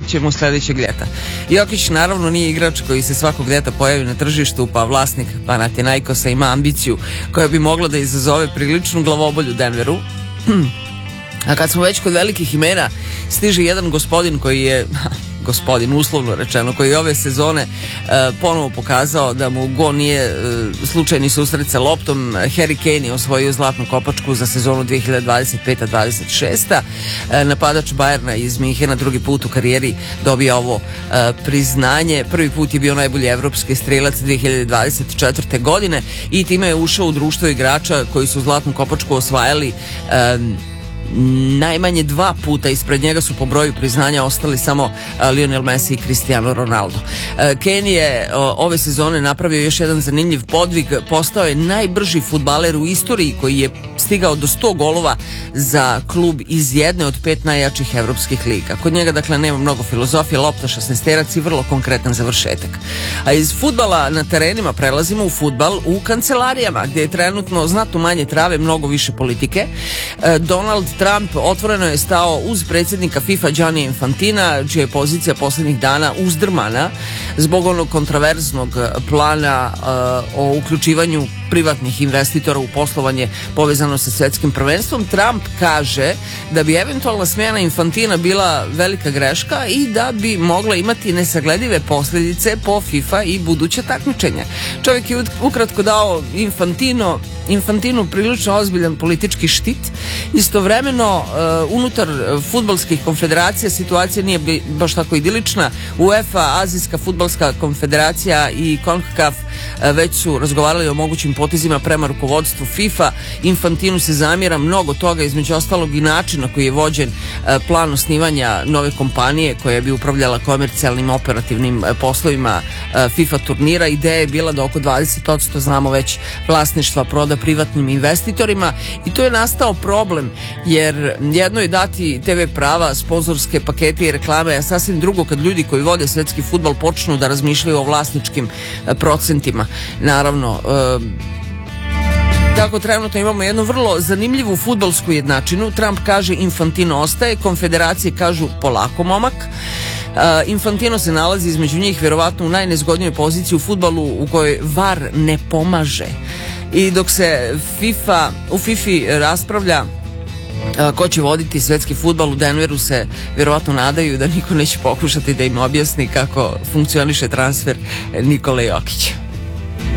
ćemo sledećeg ljeta. Jokić naravno nije igrač koji se svakog ljeta pojavi na tržištu, pa vlasnik Panathinaikosa ima ambiciju koja bi mogla da izazove priličnu glavobolju Denveru. A kad smo već kod velikih imena, stiže jedan gospodin koji je, gospodin uslovno rečeno, koji je ove sezone ponovo pokazao da mu go nije slučajni susret sa loptom. Harry Kane je osvojio zlatnu kopačku za sezonu 2025-26. Napadač Bayerna iz Minhena drugi put u karijeri dobija ovo priznanje. Prvi put je bio najbolji evropski strelac 2024. godine i time je ušao u društvo igrača koji su zlatnu kopačku osvajali najmanje 2 puta. Ispred njega su po broju priznanja ostali samo Lionel Messi i Cristiano Ronaldo. Kane je ove sezone napravio još jedan zanimljiv podvig, postao je najbrži fudbaler u istoriji koji je stigao do 100 golova za klub iz jedne od 5 najjačih evropskih liga. Kod njega dakle nema mnogo filozofije, lopta, šesnesterac i vrlo konkretan završetak. A iz fudbala na terenima prelazimo u fudbal u kancelarijama gdje je trenutno znatno manje trave, mnogo više politike. Donald Trump otvoreno je stao uz predsjednika FIFA Gianni Infantina, čija je pozicija posljednjih dana uzdrmana zbog onog kontraverznog plana o uključivanju privatnih investitora u poslovanje povezano sa svjetskim prvenstvom. Trump kaže da bi eventualna smjena Infantina bila velika greška i da bi mogla imati nesagledive posljedice po FIFA i buduće takmičenje. Čovjek je ukratko dao Infantinu prilično ozbiljan politički štit. Istovremeno unutar fudbalskih konfederacija situacija nije baš tako idilična. UEFA, Azijska fudbalska konfederacija i CONCACAF već su razgovarali o mogućim potezima prema rukovodstvu FIFA. Infantinu se zamjera mnogo toga, između ostalog i način na koji je vođen plan osnivanja nove kompanije koja bi upravljala komercijalnim operativnim poslovima FIFA turnira. Ideja je bila da oko 20%, znamo već, vlasništva proda privatnim investitorima i to je nastao problem, jer jedno je dati TV prava, sponzorske pakete i reklame, a sasvim drugo kad ljudi koji vode svetski fudbal počnu da razmišljaju o vlasničkim procentima. Naravno, tako trenutno imamo jednu vrlo zanimljivu fudbalsku jednačinu. Trump kaže Infantino ostaje, konfederacije kažu polako momak. Infantino se nalazi između njih vjerovatno u najnezgodnijoj poziciji u fudbalu u kojoj VAR ne pomaže. I dok se u FIFA raspravlja ko će voditi svetski fudbal, u Denveru se vjerovatno nadaju da niko neće pokušati da im objasni kako funkcioniše transfer Nikole Jokića.